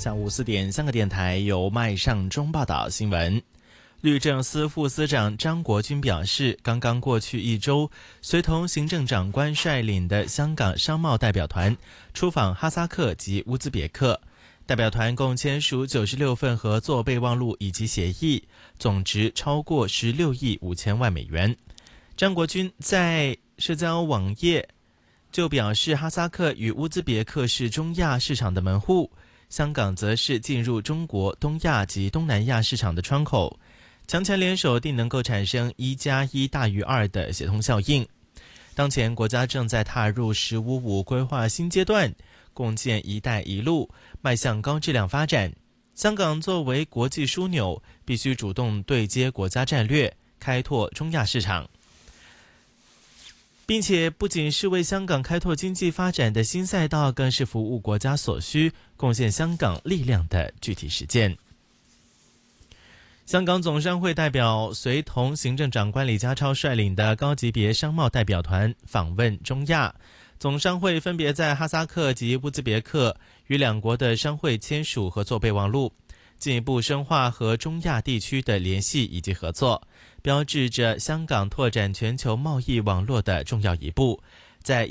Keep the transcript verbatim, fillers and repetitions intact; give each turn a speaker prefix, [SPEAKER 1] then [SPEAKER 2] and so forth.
[SPEAKER 1] 下午四点，香港电台由麦尚中报道新闻。律政司副司长张国军表示，刚刚过去一周，随同行政长官率领的香港商贸代表团出访哈萨克及乌兹别克，代表团共签署九十六份合作备忘录以及协议，总值超过十六亿五千万美元。张国军在社交网页就表示，哈萨克与乌兹别克是中亚市场的门户，香港则是进入中国东亚及东南亚市场的窗口，强强联手定能够产生一加一大于二的协同效应。当前国家正在踏入十五五规划新阶段，共建一带一路，迈向高质量发展。香港作为国际枢纽，必须主动对接国家战略，开拓中亚市场，并且不仅是为香港开拓经济发展的新赛道，更是服务国家所需，贡献香港力量的具体实践。香港总商会代表随同行政长官李家超率领的高级别商贸代表团访问中亚，总商会分别在哈萨克及乌兹别克与两国的商会签署合作备忘录，进一步深化和中亚地区的联系以及合作，标志着香港拓展全球贸易网络的重要一步。在